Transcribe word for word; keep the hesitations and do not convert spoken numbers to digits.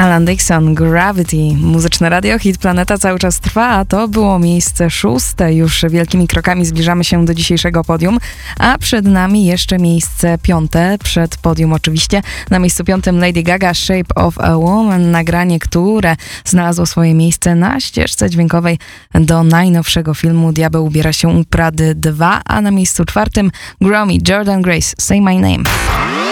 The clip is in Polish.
Alan Dixon, Gravity. Muzyczne radio, Hit Planeta cały czas trwa, a to było miejsce szóste. Już wielkimi krokami zbliżamy się do dzisiejszego podium, a przed nami jeszcze miejsce piąte, przed podium oczywiście. Na miejscu piątym Lady Gaga, Shape of a Woman, nagranie, które znalazło swoje miejsce na ścieżce dźwiękowej do najnowszego filmu Diabeł ubiera się u Prady dwa, a na miejscu czwartym Grammy, Jordan Grace, Say My Name.